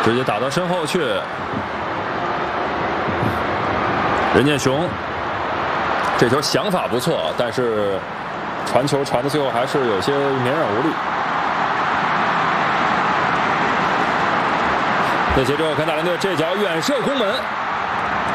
直接打到身后去。任建雄这球想法不错，但是传球传的最后还是有些绵软无力。内切之后，看大连队这脚远射攻门。